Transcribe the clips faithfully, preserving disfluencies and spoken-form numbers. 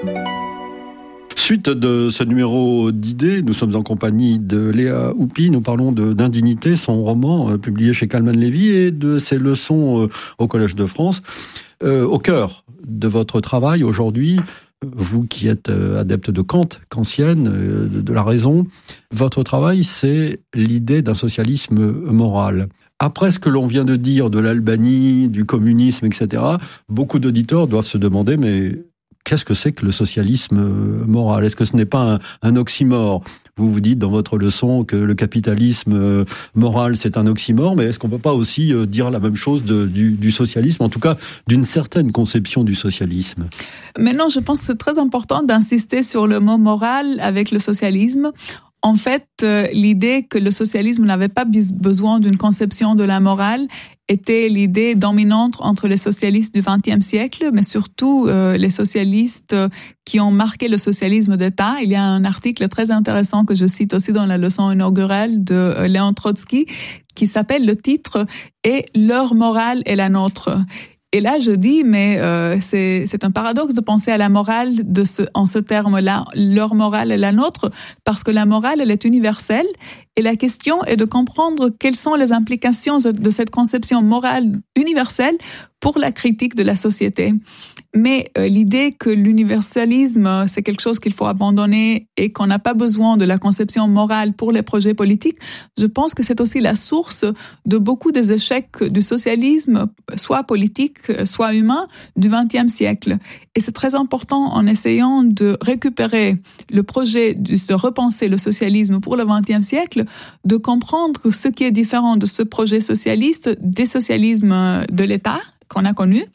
Suite de ce numéro d'idées, nous sommes en compagnie de Léa Houpi. Nous parlons de, d'Indignité, son roman euh, publié chez Calman Lévy, et de ses leçons euh, au Collège de France. Euh, au cœur de votre travail aujourd'hui, vous qui êtes euh, adepte de Kant, kantienne, euh, de, de la raison, votre travail, c'est l'idée d'un socialisme moral. Après ce que l'on vient de dire de l'Albanie, du communisme, et cetera, beaucoup d'auditeurs doivent se demander, mais qu'est-ce que c'est que le socialisme moral ? Est-ce que ce n'est pas un, un oxymore ? Vous vous dites dans votre leçon que le capitalisme moral, c'est un oxymore, mais est-ce qu'on ne peut pas aussi dire la même chose de, du, du socialisme, en tout cas d'une certaine conception du socialisme ? Mais non, je pense que c'est très important d'insister sur le mot moral avec le socialisme. En fait, euh, l'idée que le socialisme n'avait pas besoin d'une conception de la morale était l'idée dominante entre les socialistes du vingtième siècle, mais surtout euh, les socialistes qui ont marqué le socialisme d'État. Il y a un article très intéressant que je cite aussi dans la leçon inaugurale de euh, Léon Trotsky qui s'appelle, le titre est « Leur morale est la nôtre ». Et là, je dis, mais euh, c'est, c'est un paradoxe de penser à la morale de ce, en ce terme-là, leur morale est la nôtre, parce que la morale, elle est universelle, et la question est de comprendre quelles sont les implications de cette conception morale universelle pour la critique de la société. Mais euh, l'idée que l'universalisme, c'est quelque chose qu'il faut abandonner et qu'on n'a pas besoin de la conception morale pour les projets politiques, je pense que c'est aussi la source de beaucoup des échecs du socialisme, soit politique, soit humain, du vingtième siècle. Et c'est très important en essayant de récupérer le projet de repenser le socialisme pour le vingtième siècle, de comprendre ce qui est différent de ce projet socialiste, des socialismes de l'État qu'on a connus,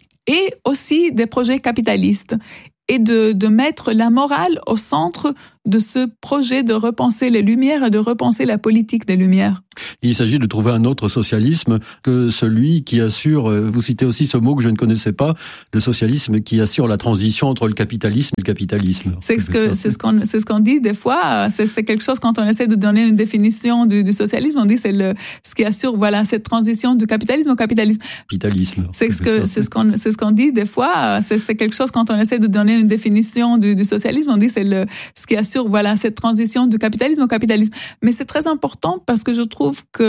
et aussi des projets capitalistes, et de, de mettre la morale au centre de ce projet de repenser les Lumières et de repenser la politique des Lumières. Il s'agit de trouver un autre socialisme que celui qui assure, vous citez aussi ce mot que je ne connaissais pas, le socialisme qui assure la transition entre le capitalisme et le capitalisme. C'est ce que, c'est ce qu'on, c'est ce qu'on dit des fois, c'est, c'est quelque chose quand on essaie de donner une définition du, du socialisme, on dit c'est le, ce qui assure, voilà, cette transition du capitalisme au capitalisme. Capitalisme. C'est ce que, c'est ce qu'on, c'est ce qu'on dit des fois, c'est, c'est quelque chose quand on essaie de donner une définition du, du socialisme, on dit c'est le, ce qui assure, voilà, cette transition du capitalisme au capitalisme. Mais c'est très important parce que je trouve que